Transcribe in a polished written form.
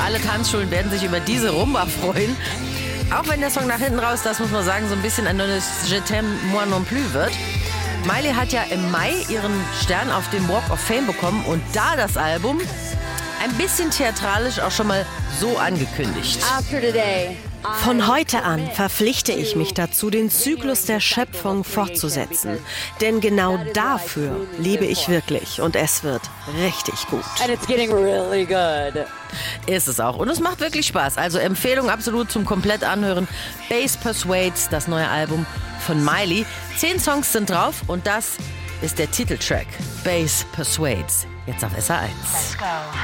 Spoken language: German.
Alle Tanzschulen werden sich über diese Rumba freuen. Auch wenn der Song nach hinten raus, das muss man sagen, so ein bisschen ein neues Je t'aime moi non plus wird. Miley hat ja im Mai ihren Stern auf dem Walk of Fame bekommen und da das Album ein bisschen theatralisch auch schon mal so angekündigt. Von heute an verpflichte ich mich dazu, den Zyklus der Schöpfung fortzusetzen. Denn genau dafür lebe ich wirklich und es wird richtig gut. Ist es auch. Und es macht wirklich Spaß. Also Empfehlung absolut zum komplett anhören. Bass Persuades, das neue Album von Miley. 10 Songs sind drauf und das ist der Titeltrack. Bass Persuades. Jetzt auf SR1.